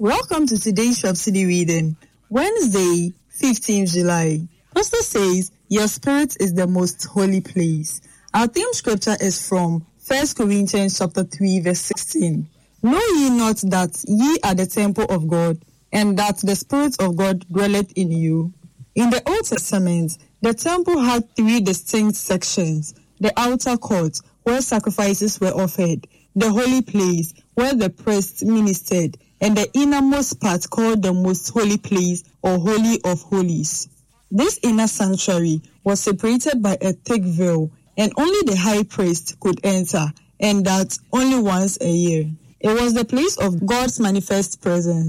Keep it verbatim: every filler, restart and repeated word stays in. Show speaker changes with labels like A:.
A: Welcome to today's Shop City reading, Wednesday, fifteenth of July. Pastor says, your spirit is the most holy place. Our theme scripture is from First Corinthians chapter three, verse sixteen. Know ye not that ye are the temple of God, and that the Spirit of God dwelleth in you? In the Old Testament, the temple had three distinct sections: the outer court, where sacrifices were offered; the holy place, where the priests ministered; and the innermost part called the most holy place or holy of holies. This inner sanctuary was separated by a thick veil, and only the high priest could enter, and that only once a year. It was the place of God's manifest presence.